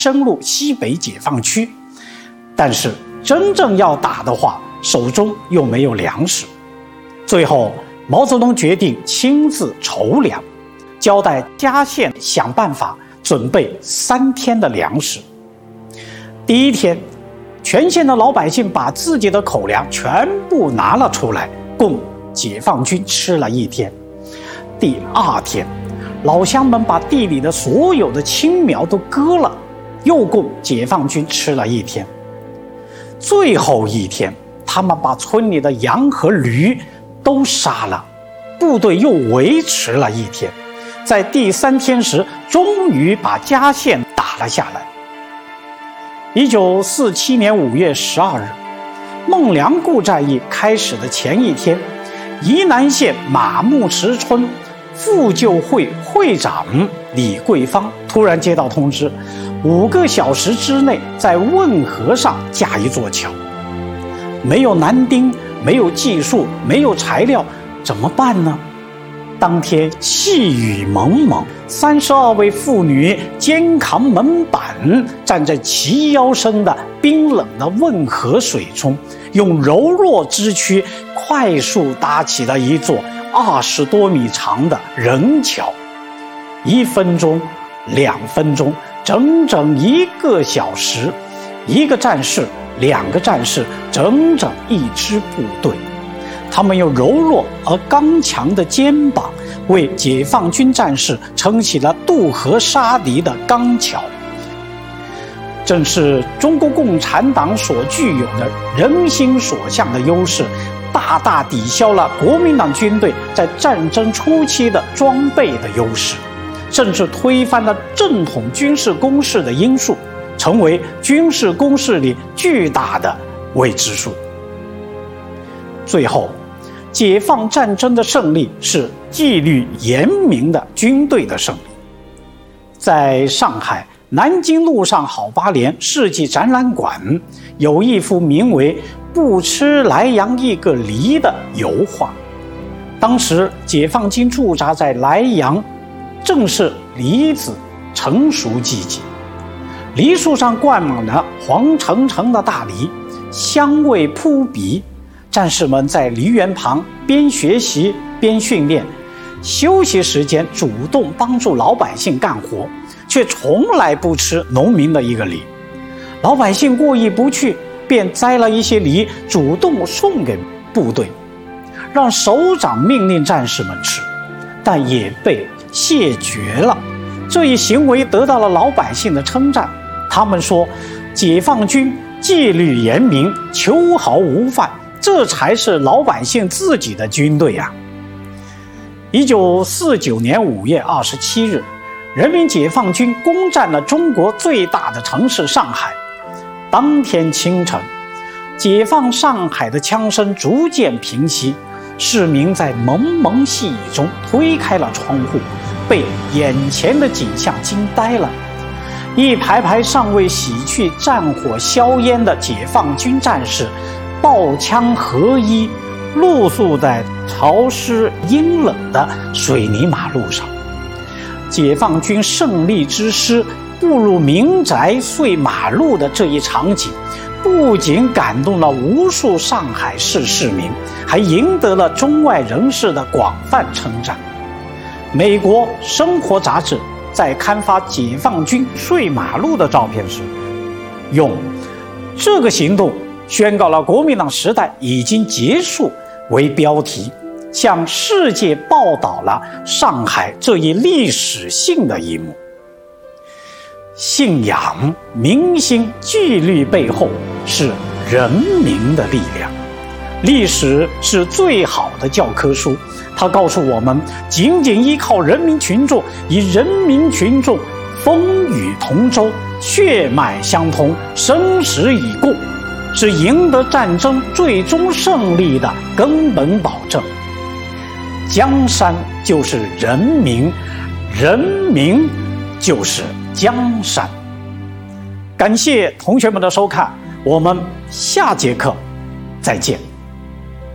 深入西北解放区，但是真正要打的话，手中又没有粮食。最后，毛泽东决定亲自筹粮，交代嘉县想办法准备3天的粮食。第一天，全县的老百姓把自己的口粮全部拿了出来，供解放军吃了1天。第2天，老乡们把地里的所有的青苗都割了，又供解放军吃了1天。最后1天，他们把村里的羊和驴都杀了，部队又维持了1天。在第3天时，终于把嘉县打了下来。1947年5月12日，孟良崮战役开始的前1天，沂南县马木池村妇救会会长李桂芳突然接到通知，5个小时之内在汶河上架一座桥。没有男丁，没有技术，没有材料，怎么办呢？当天细雨蒙蒙，32位妇女肩扛门板，站在齐腰深的冰冷的汶河水中，用柔弱之躯快速搭起了一座20多米长的人桥。1分钟、2分钟，整整1个小时，1个战士、2个战士，整整1支部队。他们用柔弱而刚强的肩膀，为解放军战士撑起了渡河杀敌的钢桥。正是中国共产党所具有的人心所向的优势，大大抵消了国民党军队在战争初期的装备的优势，甚至推翻了正统军事攻势的因素，成为军事攻势里巨大的未知数。最后，解放战争的胜利是纪律严明的军队的胜利。在上海南京路上好8年世纪展览馆，有一幅名为《不吃莱阳一个梨》的油画。当时解放军驻扎在莱阳，正是梨子成熟季节，梨树上灌满了黄澄澄的大梨，香味扑鼻。战士们在梨园旁边学习边训练，休息时间主动帮助老百姓干活，却从来不吃农民的一个梨。老百姓过意不去，便摘了一些梨主动送给部队，让首长命令战士们吃，但也被谢绝了。这一行为得到了老百姓的称赞，他们说解放军纪律严明，秋毫无犯，这才是老百姓自己的军队啊。1949年5月27日，人民解放军攻占了中国最大的城市上海。当天清晨，解放上海的枪声逐渐平息，市民在蒙蒙细雨中推开了窗户，被眼前的景象惊呆了。一排排尚未洗去战火硝烟的解放军战士，抱枪合一，露宿在潮湿阴冷的水泥马路上。解放军胜利之师步入民宅碎马路的这一场景，不仅感动了无数上海市市民，还赢得了中外人士的广泛称赞。美国生活杂志在刊发解放军碎马路的照片时，用这个行动宣告了国民党时代已经结束为标题，向世界报道了上海这一历史性的一幕。信仰、民心、纪律背后是人民的力量。历史是最好的教科书，它告诉我们，仅仅依靠人民群众，以人民群众风雨同舟，血脉相通，生死以共，是赢得战争最终胜利的根本保证。江山就是人民，人民就是江山。感谢同学们的收看，我们下节课再见。